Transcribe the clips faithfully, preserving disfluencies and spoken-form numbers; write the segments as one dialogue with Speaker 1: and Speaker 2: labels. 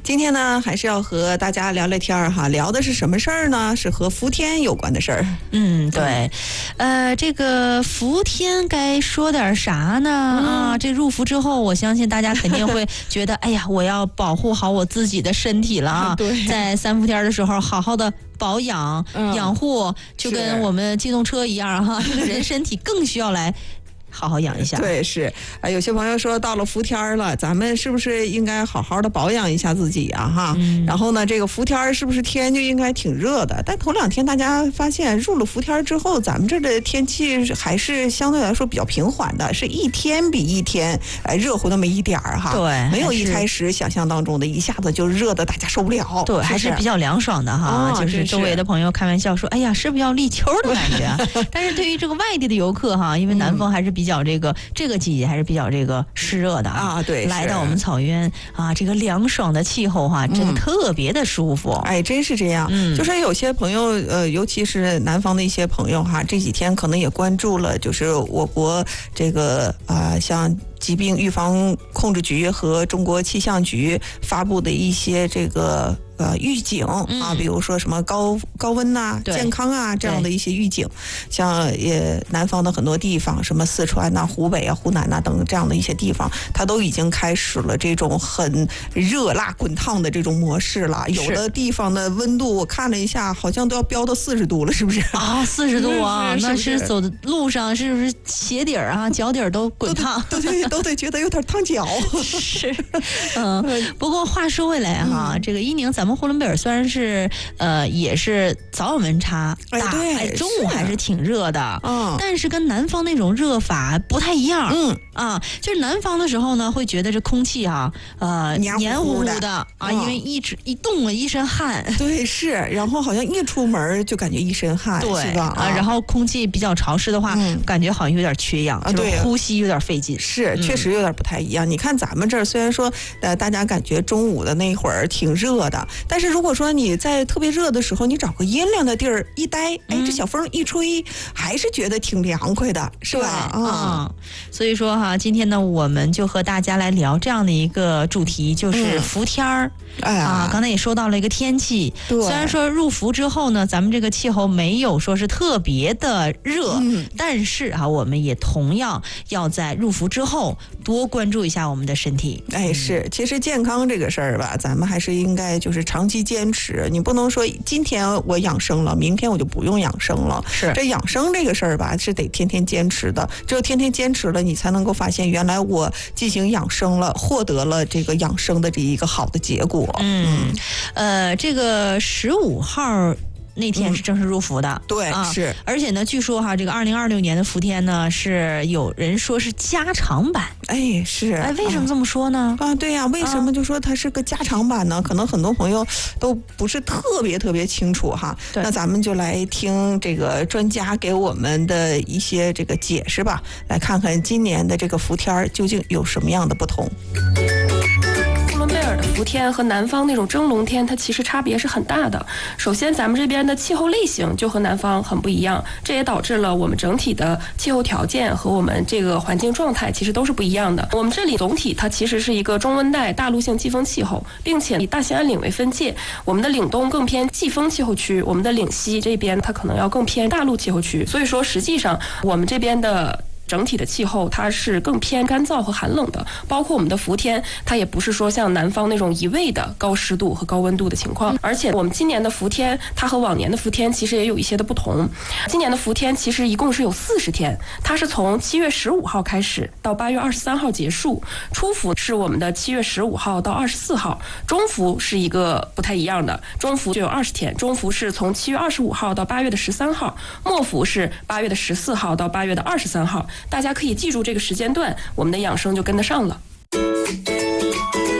Speaker 1: 今天呢，还是要和大家聊聊天儿哈，聊的是什么事儿呢？是和伏天有关的事儿。
Speaker 2: 嗯，对，呃，这个伏天该说点啥呢？嗯、啊，这入伏之后，我相信大家肯定会觉得，哎呀，我要保护好我自己的身体了啊！
Speaker 1: 对，
Speaker 2: 在三伏天的时候，好好的保养、嗯、养护，就跟我们机动车一样哈，这个人身体更需要来好好养一下。
Speaker 1: 对，是啊，有些朋友说到了伏天了，咱们是不是应该好好的保养一下自己啊？哈、嗯，然后呢，这个伏天是不是天就应该挺热的？但头两天大家发现入了伏天之后，咱们这的天气还是相对来说比较平缓的，是一天比一天哎热乎那么一点儿哈。
Speaker 2: 对，
Speaker 1: 没有一开始想象当中的一下子就热的大家受不了。
Speaker 2: 对，还是比较凉爽的哈。哦、就是周围的朋友开玩笑说：“哎呀，是不是要立秋的感觉？”但是对于这个外地的游客哈，因为南方还是比较这个、嗯、这个季节还是比较这个湿热的
Speaker 1: 啊。对，
Speaker 2: 来到我们草原啊，这个凉爽的气候哈，真的特别的舒服。
Speaker 1: 嗯、哎，真是这样。嗯，就说有些朋友呃，尤其是南方的一些朋友哈，这几天可能也关注了，就是我国这个啊、呃，像疾病预防控制局和中国气象局发布的一些这个呃预警啊，比如说什么高高温呐、啊、健康啊这样的一些预警，像也南方的很多地方，什么四川呐、啊、湖北啊、湖南呐、啊、等这样的一些地方，它都已经开始了这种很热辣滚烫的这种模式了。有的地方的温度我看了一下，好像都要飙到四十度了，是不是？
Speaker 2: 啊，四十度啊，那是走的路上是不是鞋底儿啊、脚底儿都滚烫？
Speaker 1: 都对，都得觉得有点烫脚。
Speaker 2: 是，嗯，不过话说回来哈，嗯、这个伊宁咱们呼伦贝尔虽然是呃也是早晚温差大，
Speaker 1: 哎对，
Speaker 2: 哎中午还是挺热的，
Speaker 1: 嗯，
Speaker 2: 但是跟南方那种热法不太一样，
Speaker 1: 嗯
Speaker 2: 啊，就是南方的时候呢，会觉得这空气啊，呃黏糊糊的啊，嗯、因为一直一动啊一身汗，
Speaker 1: 对是，然后好像一出门就感觉一身汗，
Speaker 2: 对
Speaker 1: 是吧？
Speaker 2: 啊，然后空气比较潮湿的话，嗯、感觉好像有点缺氧，
Speaker 1: 啊，对，
Speaker 2: 呼吸有点费劲，
Speaker 1: 是，确实有点不太一样。嗯、你看咱们这儿虽然说呃大家感觉中午的那会儿挺热的，但是如果说你在特别热的时候，你找个阴凉的地儿一待，哎，这小风一吹，还是觉得挺凉快的，是吧？
Speaker 2: 啊、嗯，所以说哈，今天呢，我们就和大家来聊这样的一个主题，就是伏天儿。
Speaker 1: 哎呀，
Speaker 2: 啊，刚才也说到了一个天气，虽然说入伏之后呢，咱们这个气候没有说是特别的热，嗯、但是啊，我们也同样要在入伏之后多关注一下我们的身体。
Speaker 1: 哎，是，其实健康这个事儿吧，咱们还是应该就是长期坚持。你不能说今天我养生了，明天我就不用养生了。
Speaker 2: 是，
Speaker 1: 这养生这个事儿吧，是得天天坚持的。只有天天坚持了，你才能够发现原来我进行养生了，获得了这个养生的这一个好的结果。
Speaker 2: 嗯，呃，这个十五号。那天是正式入伏的，
Speaker 1: 嗯、对、啊，是，
Speaker 2: 而且呢，据说哈，这个二零二六年的伏天呢，是有人说是加长版，
Speaker 1: 哎，是，
Speaker 2: 哎，为什么这么说呢？
Speaker 1: 啊，对呀、啊，为什么就说它是个加长版呢？啊、可能很多朋友都不是特别特别清楚哈。那咱们就来听这个专家给我们的一些这个解释吧，来看看今年的这个伏天究竟有什么样的不同。
Speaker 3: 呼伦贝尔的伏天和南方那种蒸笼天，它其实差别是很大的。首先，咱们这边的气候类型就和南方很不一样，这也导致了我们整体的气候条件和我们这个环境状态其实都是不一样的。我们这里总体它其实是一个中温带大陆性季风气候，并且以大兴安岭为分界，我们的岭东更偏季风气候区，我们的岭西这边它可能要更偏大陆气候区。所以说，实际上我们这边的整体的气候它是更偏干燥和寒冷的，包括我们的伏天，它也不是说像南方那种一味的高湿度和高温度的情况。而且我们今年的伏天，它和往年的伏天其实也有一些的不同。今年的伏天其实一共是有四十天，它是从七月十五号开始到八月二十三号结束。初伏是我们的七月十五号到二十四号，中伏是一个不太一样的，中伏就有二十天，中伏是从七月二十五号到八月的十三号，末伏是八月的十四号到八月的二十三号。大家可以记住这个时间段，我们的养生就跟得上了。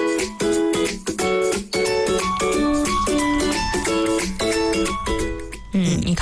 Speaker 2: 嗯，你看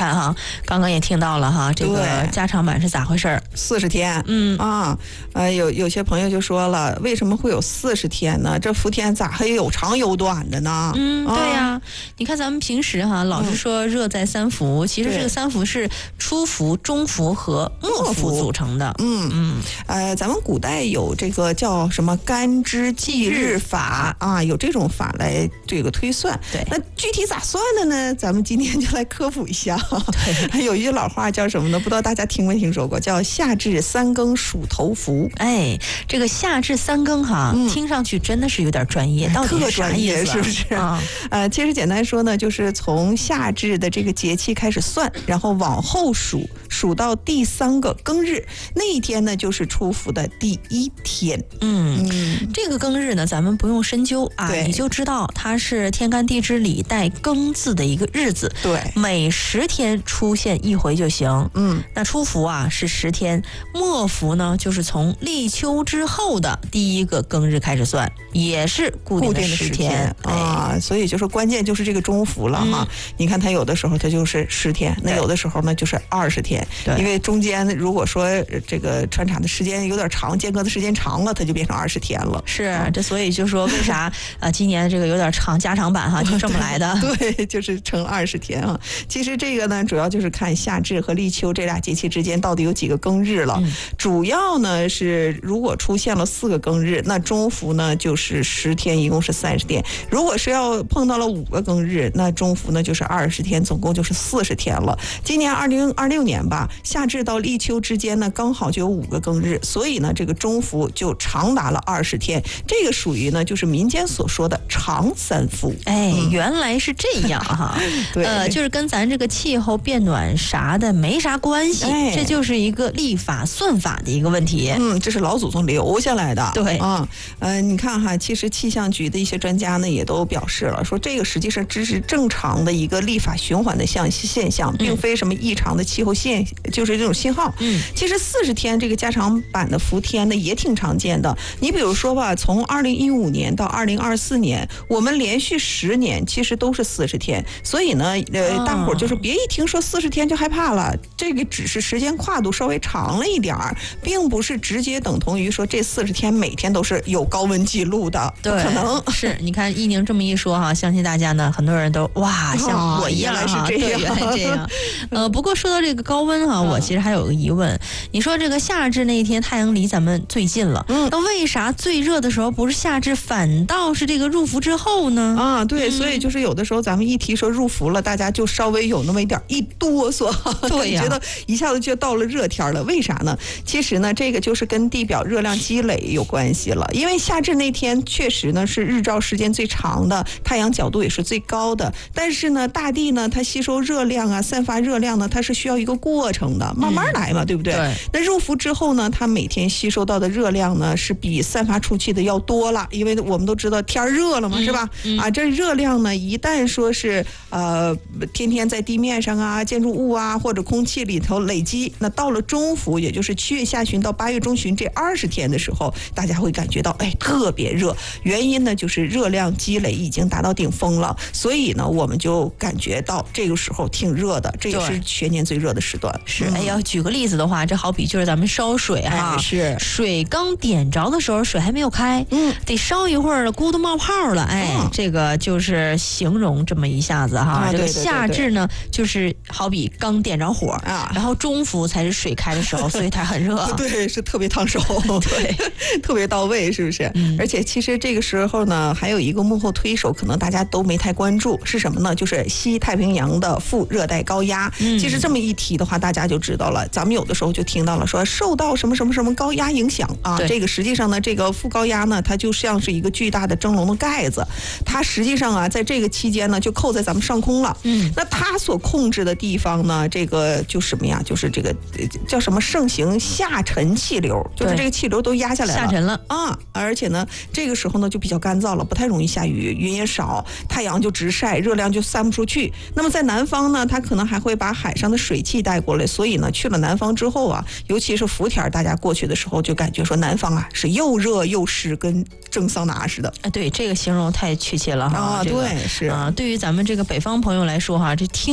Speaker 2: 看哈，刚刚也听到了哈，这个加长版是咋回事？
Speaker 1: 四十天，
Speaker 2: 嗯
Speaker 1: 啊，呃，有有些朋友就说了，为什么会有四十天呢？这伏天咋还有长有短的呢？
Speaker 2: 嗯，对呀、啊，你看咱们平时哈，老是说热在三伏，嗯、其实这个三伏是初伏、中伏和末伏组成的。
Speaker 1: 嗯嗯，呃，咱们古代有这个叫什么干支纪日法啊，有这种法来这个推算。
Speaker 2: 对，
Speaker 1: 那具体咋算的呢？咱们今天就来科普一下。对，有一句老话叫什么呢？不知道大家听没听说过，叫夏至三更属头伏。
Speaker 2: 哎，这个夏至三更哈，嗯、听上去真的是有点专业，到底是啥意思？
Speaker 1: 是不是？
Speaker 2: 啊、
Speaker 1: 呃，其实简单说呢，就是从夏至的这个节气开始算，然后往后数，数到第三个庚日，那一天呢就是初伏的第一天。
Speaker 2: 嗯，嗯这个庚日呢，咱们不用深究啊，你就知道它是天干地支里带庚字的一个日子。
Speaker 1: 对，
Speaker 2: 每十天出现一回就行。
Speaker 1: 嗯，
Speaker 2: 那初伏啊是十天，末伏呢就是从立秋之后的第一个庚日开始算，也是固定的十天
Speaker 1: 啊。所以就是关键就是这个中伏了哈。嗯、你看它有的时候它就是十天，那有的时候呢就是二十天。因为中间如果说这个穿插的时间有点长，间隔的时间长了，它就变成二十天了。
Speaker 2: 是，啊、这所以就说为啥呃今年这个有点长加长版哈，就这么来的。
Speaker 1: 对，对就是成二十天啊。其实这个呢，主要就是看夏至和立秋这俩节气之间到底有几个庚日了。嗯、主要呢是如果出现了四个庚日，那中伏呢就是十天，一共是三十天。如果是要碰到了五个庚日，那中伏呢就是二十天，总共就是四十天了。今年二零二六年吧，夏至到立秋之间呢，刚好就有五个庚日，所以呢，这个中伏就长达了二十天。这个属于呢，就是民间所说的长三伏。
Speaker 2: 哎，嗯、原来是这样哈。
Speaker 1: 对，
Speaker 2: 呃，就是跟咱这个气候变暖啥的没啥关系，哎、这就是一个历法算法的一个问题。
Speaker 1: 嗯，这是老祖宗留下来的。
Speaker 2: 对
Speaker 1: 啊，呃，你看哈，其实气象局的一些专家呢，也都表示了，说这个实际上只是正常的一个历法循环的象现象，并非什么异常的气候现，就是这种信号。
Speaker 2: 嗯，
Speaker 1: 其实四十天这个加长版的伏天呢，也挺常见的。你比如说吧，从二零一五年到二零二四年，我们连续十年其实都是四十天，所以呢，呃，大伙儿就是别一听说四十天就害怕了，这个只是时间跨度稍微长了一点儿，并不是直接等同于说这四十天每天都是有高温记录的，不可能。
Speaker 2: 是，你看一宁这么一说哈，相信大家呢，很多人都哇，像我一样哈，
Speaker 1: 哦、原来是这样，
Speaker 2: 原来这样。呃，不过说到这个高温哈，我其实还有个疑问，你说这个夏至那一天太阳离咱们最近了，
Speaker 1: 嗯，
Speaker 2: 那为啥最热的时候不是夏至，反倒是这个入伏之后呢？
Speaker 1: 啊，对，嗯、所以就是有的时候咱们一提说入伏了，大家就稍微有那么一点一哆嗦，
Speaker 2: 对呀，
Speaker 1: 觉得一下子就到了热天了。为啥呢？其实呢，这个就是跟地表热量积累有关系了。因为夏至那天确实呢是日照时间最长的，太阳角度也是最高的，但是呢，大地呢它吸收热量啊，散发热量呢，它是需要一个过程的，慢慢来嘛，嗯、对不对？
Speaker 2: 对。
Speaker 1: 那入伏之后呢，它每天吸收到的热量呢是比散发出去的要多了，因为我们都知道天热了嘛，嗯、是吧？
Speaker 2: 嗯、
Speaker 1: 啊，这热量呢，一旦说是呃天天在地面上啊、建筑物啊或者空气里头累积，那到了中伏，也就是七月下旬到八月中旬这二十天的时候，大家会感觉到哎特别热，原因呢就是热量积累已经达到顶峰了，所以呢我们就感觉到这个时候挺热的，这也是全年最热的时段。
Speaker 2: 是，哎呀，举个例子的话，这好比就是咱们烧水哈，
Speaker 1: 哎、是
Speaker 2: 水刚点着的时候，水还没有开，
Speaker 1: 嗯，
Speaker 2: 得烧一会儿了，咕嘟冒泡了，哎，嗯、这个就是形容这么一下子哈。
Speaker 1: 啊、
Speaker 2: 这个
Speaker 1: 对对对对
Speaker 2: 夏至呢，就是好比刚点着火
Speaker 1: 啊，
Speaker 2: 然后中伏才是水开的时候，所以它很热。
Speaker 1: 对，是特别烫手，
Speaker 2: 对，
Speaker 1: 特别到位，是不是？
Speaker 2: 嗯、
Speaker 1: 而且其实这个时候呢，还有一个幕后推手，可能大家都没太关注，是什么呢？就是西太平洋的副热带高压。
Speaker 2: 嗯、
Speaker 1: 其实这么一提的话，大家就知道了。咱们有的时候就听到了说受到什么什么什么高压影响啊，这个实际上呢，这个副高压呢，它就像是一个巨大的蒸笼的盖子，它实际上啊，在这个期间呢，就扣在咱们上空了。
Speaker 2: 嗯，
Speaker 1: 那它所控制的地方呢，这个就什么呀？就是这个叫什么盛行下沉气流，就是这个气流都压下来了，
Speaker 2: 下沉了
Speaker 1: 啊！而且呢，这个时候呢就比较干燥了，不太容易下雨，云也少，太阳就直晒，热量就散不出去。那么在南方呢，它可能还会把海上的水汽带过来，所以呢，去了南方之后啊，尤其是伏天，大家过去的时候就感觉说南方啊是又热又湿，跟蒸桑拿似的。
Speaker 2: 哎，对，这个形容太确切了哈。
Speaker 1: 啊，
Speaker 2: 这个、
Speaker 1: 对，是
Speaker 2: 啊，对于咱们这个北方朋友来说哈，这听一听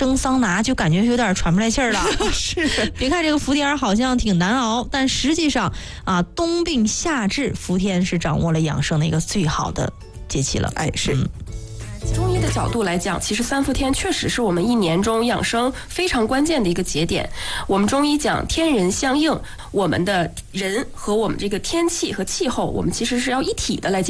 Speaker 2: 蒸桑拿就感觉有点喘不来气儿了。
Speaker 1: 是，
Speaker 2: 别看这个伏天儿好像挺难熬，但实际上啊，冬病夏治，伏天是掌握了养生的一个最好的节气了。
Speaker 1: 哎，是。
Speaker 2: 嗯
Speaker 3: 中医的角度来讲，其实三伏天确实是我们一年中养生非常关键的一个节点。我们中医讲天人相应，我们的人和我们这个天气和气候，我们其实是要一体的来解